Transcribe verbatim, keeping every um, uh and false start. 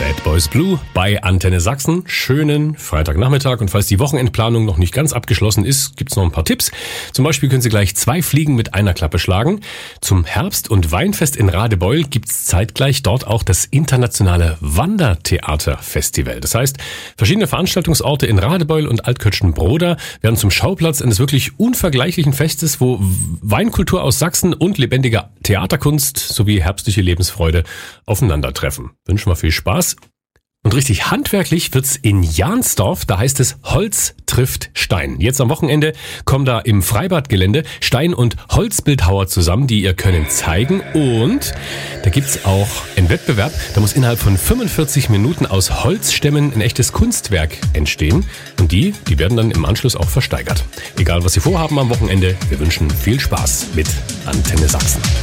Bad Boys Blue bei Antenne Sachsen. Schönen Freitagnachmittag, und falls die Wochenendplanung noch nicht ganz abgeschlossen ist, gibt's noch ein paar Tipps. Zum Beispiel können Sie gleich zwei Fliegen mit einer Klappe schlagen. Zum Herbst- und Weinfest in Radebeul gibt's zeitgleich dort auch das internationale Wandertheaterfestival. Das heißt, verschiedene Veranstaltungsorte in Radebeul und Altkötschen-Broda werden zum Schauplatz eines wirklich unvergleichlichen Festes, wo Weinkultur aus Sachsen und lebendige Theaterkunst sowie herbstliche Lebensfreude aufeinandertreffen. Wünschen wir viel Spaß. Und richtig handwerklich wird's in Jahnsdorf, da heißt es Holz trifft Stein. Jetzt am Wochenende kommen da im Freibadgelände Stein- und Holzbildhauer zusammen, die ihr Können zeigen. Und da gibt's auch einen Wettbewerb, da muss innerhalb von fünfundvierzig Minuten aus Holzstämmen ein echtes Kunstwerk entstehen. Und die, die werden dann im Anschluss auch versteigert. Egal was Sie vorhaben am Wochenende, wir wünschen viel Spaß mit Antenne Sachsen.